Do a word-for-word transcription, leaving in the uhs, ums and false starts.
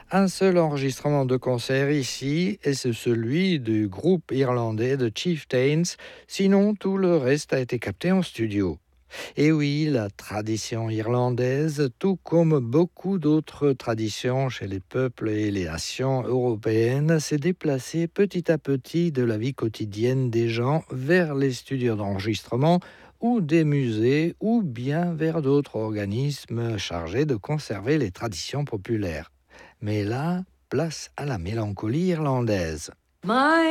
Un seul enregistrement de concert ici, et c'est celui du groupe irlandais The Chieftains, sinon tout le reste a été capté en studio. Et oui, la tradition irlandaise, tout comme beaucoup d'autres traditions chez les peuples et les nations européennes, s'est déplacée petit à petit de la vie quotidienne des gens vers les studios d'enregistrement ou des musées ou bien vers d'autres organismes chargés de conserver les traditions populaires. Mais là, place à la mélancolie irlandaise. My